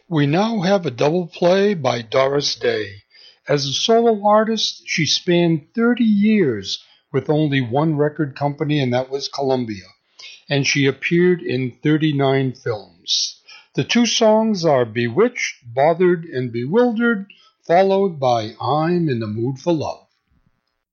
We now have a double play by Doris Day. As a solo artist, she spanned 30 years with only one record company, and that was Columbia, and she appeared in 39 films. The two songs are Bewitched, Bothered, and Bewildered, followed by I'm in the Mood for Love.